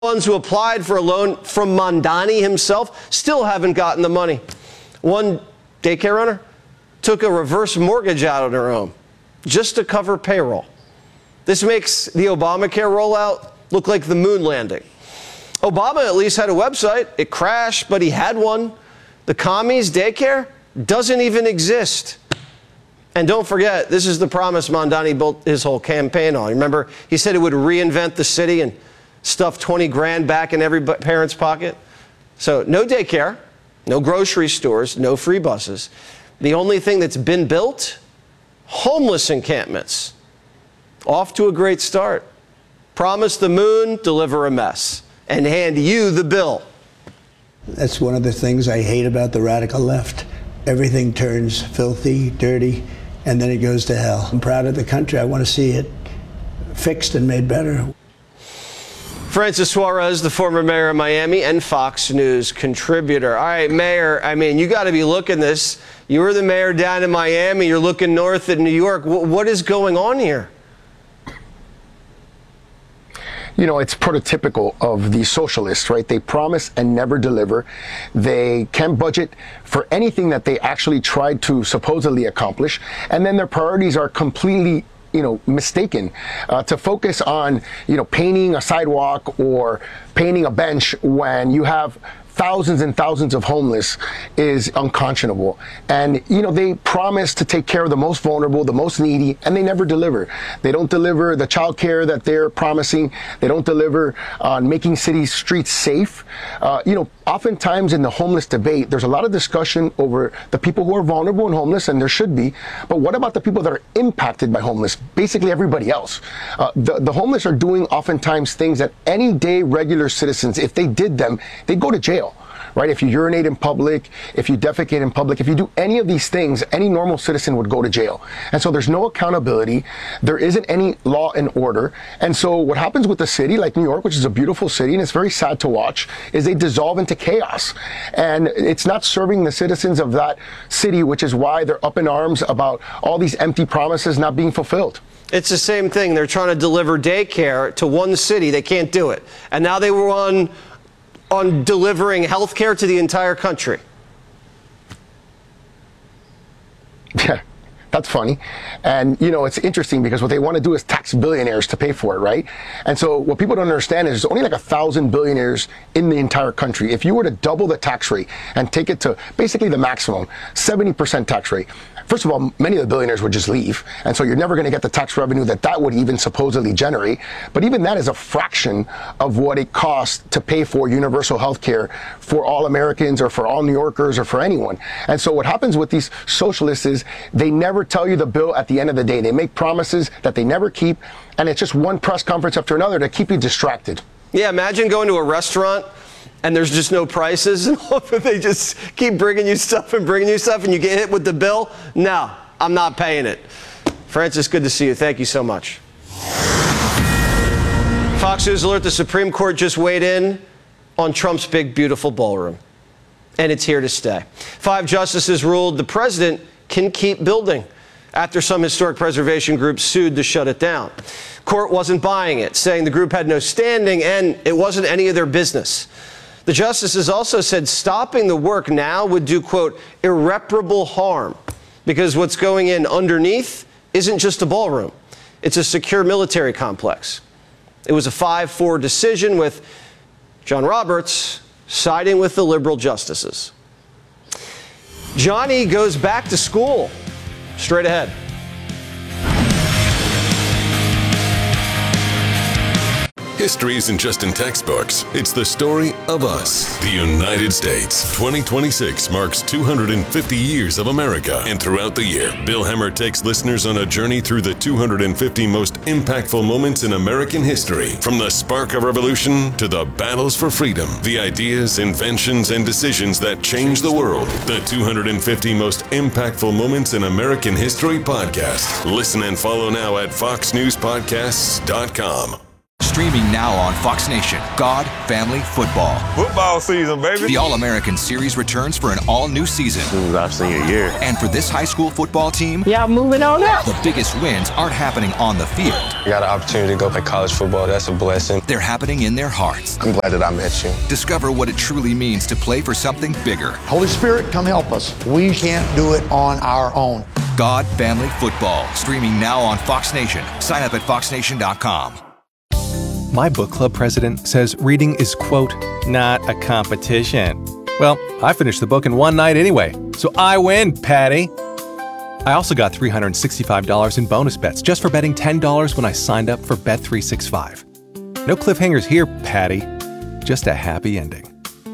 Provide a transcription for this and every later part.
Ones who applied for a loan from Mamdani himself still haven't gotten the money. One daycare owner took a reverse mortgage out on her home just to cover payroll. This makes the Obamacare rollout look like the moon landing. Obama at least had a website. It crashed, but he had one. The commies daycare doesn't even exist. And don't forget, this is the promise Mamdani built his whole campaign on. Remember, he said it would reinvent the city and stuff 20 grand back in every parent's pocket. So no daycare, no grocery stores, no free buses. The only thing that's been built, homeless encampments. Off to a great start. Promise the moon, deliver a mess, and hand you the bill. That's one of the things I hate about the radical left. Everything turns filthy, dirty, and then it goes to hell. I'm proud of the country. I want to see it fixed and made better. Francis Suarez, the former mayor of Miami and Fox News contributor. All right, Mayor, I mean, you got to be looking this. You were the mayor down in Miami. You're looking north at New York. What is going on here? You know, it's prototypical of the socialists, right? They promise and never deliver. They can't budget for anything that they actually tried to supposedly accomplish. And then their priorities are completely mistaken to focus on, painting a sidewalk or painting a bench when you have thousands and thousands of homeless is unconscionable. And, they promise to take care of the most vulnerable, the most needy, and they never deliver. They don't deliver the child care that they're promising. They don't deliver on making city streets safe. Oftentimes in the homeless debate, there's a lot of discussion over the people who are vulnerable and homeless, and there should be. But what about the people that are impacted by homeless? Basically everybody else. The homeless are doing oftentimes things that any day regular citizens, if they did them, they'd go to jail. Right? If you urinate in public, if you defecate in public, if you do any of these things, any normal citizen would go to jail. And so there's no accountability. There isn't any law and order. And so what happens with a city like New York, which is a beautiful city, and it's very sad to watch, is they dissolve into chaos. And it's not serving the citizens of that city, which is why they're up in arms about all these empty promises not being fulfilled. It's the same thing. They're trying to deliver daycare to one city. They can't do it. And now they were on delivering health care to the entire country. Yeah, that's funny. And, it's interesting because what they want to do is tax billionaires to pay for it, right? And so what people don't understand is there's only like 1,000 billionaires in the entire country. If you were to double the tax rate and take it to basically the maximum, 70% tax rate, first of all, many of the billionaires would just leave. And so you're never going to get the tax revenue that would even supposedly generate. But even that is a fraction of what it costs to pay for universal health care for all Americans or for all New Yorkers or for anyone. And so what happens with these socialists is they never tell you the bill at the end of the day. They make promises that they never keep. And it's just one press conference after another to keep you distracted. Yeah, imagine going to a restaurant and there's just no prices, and they just keep bringing you stuff, and you get hit with the bill. No, I'm not paying it. Francis, good to see you. Thank you so much. Fox News alert, the Supreme Court just weighed in on Trump's big, beautiful ballroom, and it's here to stay. 5 justices ruled the president can keep building after some historic preservation groups sued to shut it down. Court wasn't buying it, saying the group had no standing and it wasn't any of their business. The justices also said stopping the work now would do, quote, irreparable harm, because what's going in underneath isn't just a ballroom. It's a secure military complex. It was a 5-4 decision with John Roberts siding with the liberal justices. Johnny goes back to school. Straight ahead. History isn't just in textbooks. It's the story of us. The United States. 2026 marks 250 years of America. And throughout the year, Bill Hemmer takes listeners on a journey through the 250 most impactful moments in American history. From the spark of revolution to the battles for freedom. The ideas, inventions, and decisions that changed the world. The 250 most impactful moments in American history podcast. Listen and follow now at foxnewspodcasts.com. Streaming now on Fox Nation. God, Family, Football. Football season, baby. The All-American Series returns for an all-new season. This is our senior year. And for this high school football team, y'all moving on up. The biggest wins aren't happening on the field. I got an opportunity to go play college football. That's a blessing. They're happening in their hearts. I'm glad that I met you. Discover what it truly means to play for something bigger. Holy Spirit, come help us. We can't do it on our own. God, Family, Football. Streaming now on Fox Nation. Sign up at foxnation.com. My book club president says reading is, quote, not a competition. Well, I finished the book in one night anyway, so I win, Patty. I also got $365 in bonus bets just for betting $10 when I signed up for Bet365. No cliffhangers here, Patty. Just a happy ending.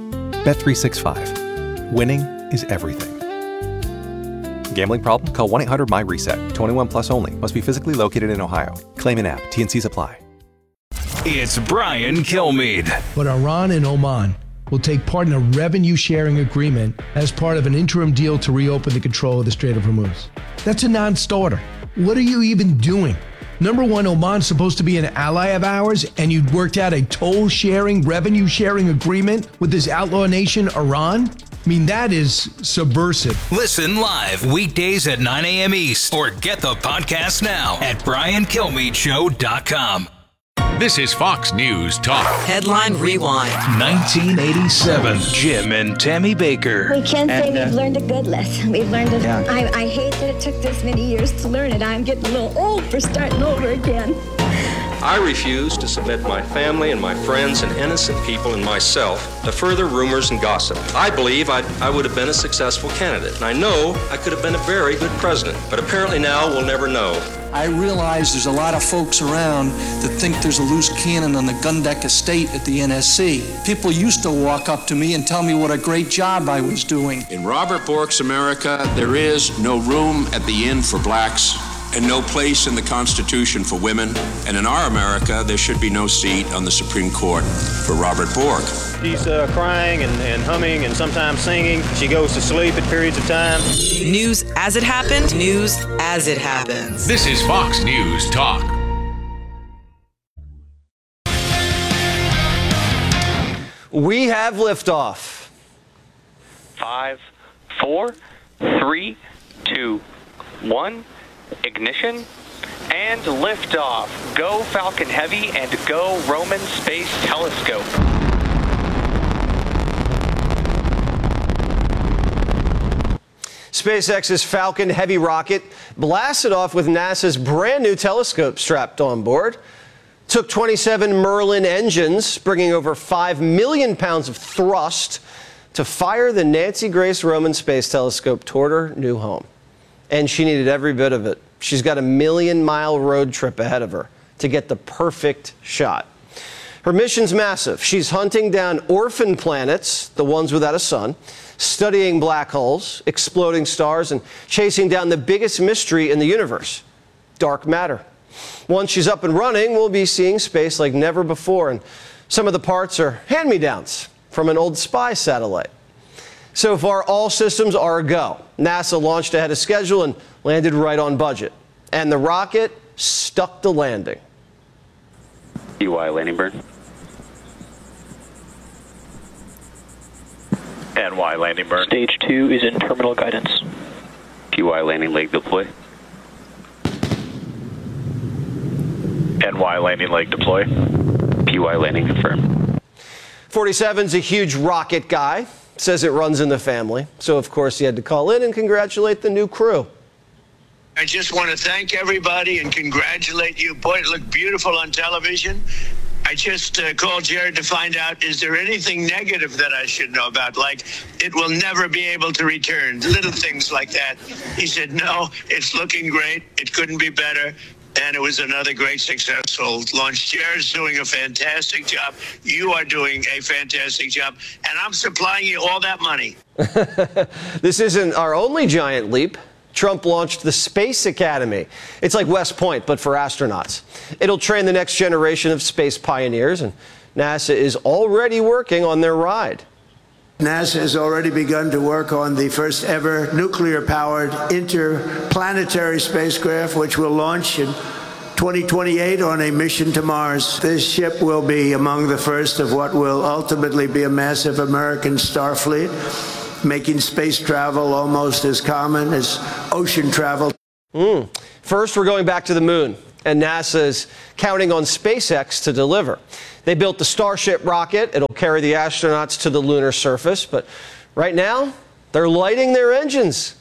Bet365. Winning is everything. Gambling problem? Call 1-800-MY-RESET. 21 plus only. Must be physically located in Ohio. Claim and app. T&Cs apply. It's Brian Kilmeade. But Iran and Oman will take part in a revenue-sharing agreement as part of an interim deal to reopen the control of the Strait of Hormuz. That's a non-starter. What are you even doing? Number one, Oman's supposed to be an ally of ours, and you'd worked out a toll-sharing, revenue-sharing agreement with this outlaw nation, Iran? I mean, that is subversive. Listen live weekdays at 9 a.m. East or get the podcast now at BrianKilmeadeShow.com. This is Fox News Talk. Headline Rewind. 1987. Jim and Tammy Baker. We can't say we've learned a good lesson. We've learned it. Yeah. I hate that it took this many years to learn it. I'm getting a little old for starting over again. I refuse to submit my family and my friends and innocent people and myself to further rumors and gossip. I believe I would have been a successful candidate, and I know I could have been a very good president, but apparently now we'll never know. I realize there's a lot of folks around that think there's a loose cannon on the Gundeck estate at the NSC. People used to walk up to me and tell me what a great job I was doing. In Robert Bork's America, there is no room at the inn for blacks and no place in the Constitution for women. And in our America, there should be no seat on the Supreme Court for Robert Bork. She's crying and humming and sometimes singing. She goes to sleep at periods of time. News as it happened, news as it happens. This is Fox News Talk. We have liftoff. 5, 4, 3, 2, 1. Ignition and liftoff. Go Falcon Heavy and go Roman Space Telescope. SpaceX's Falcon Heavy rocket blasted off with NASA's brand new telescope strapped on board. Took 27 Merlin engines, bringing over 5 million pounds of thrust to fire the Nancy Grace Roman Space Telescope toward her new home. And she needed every bit of it. She's got a 1,000,000-mile road trip ahead of her to get the perfect shot. Her mission's massive. She's hunting down orphan planets, the ones without a sun, studying black holes, exploding stars, and chasing down the biggest mystery in the universe, dark matter. Once she's up and running, we'll be seeing space like never before, and some of the parts are hand-me-downs from an old spy satellite. So far, all systems are a go. NASA launched ahead of schedule and landed right on budget. And the rocket stuck the landing. UI landing burn. NY landing burn. Stage 2 is in terminal guidance. PY landing leg deploy. NY landing leg deploy. PY landing confirmed. 47's a huge rocket guy. Says it runs in the family. So, of course, he had to call in and congratulate the new crew. I just want to thank everybody and congratulate you. Boy, it looked beautiful on television. I just called Jared to find out, is there anything negative that I should know about? Like, it will never be able to return. Little things like that. He said, no, it's looking great. It couldn't be better. And it was another great, successful launch. Jared's doing a fantastic job. You are doing a fantastic job. And I'm supplying you all that money. This isn't our only giant leap. Trump launched the Space Academy. It's like West Point, but for astronauts. It'll train the next generation of space pioneers, and NASA is already working on their ride. NASA has already begun to work on the first ever nuclear-powered interplanetary spacecraft, which will launch in 2028 on a mission to Mars. This ship will be among the first of what will ultimately be a massive American Starfleet, making space travel almost as common as ocean travel. First, we're going back to the moon, and NASA is counting on SpaceX to deliver. They built the Starship rocket. It'll carry the astronauts to the lunar surface, but right now, they're lighting their engines.